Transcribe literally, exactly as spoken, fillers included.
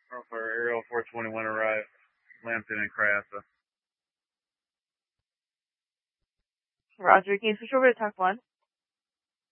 For Aerial four twenty-one arrived. Lambton and Craassa. Roger, can you switch over to Tuck one?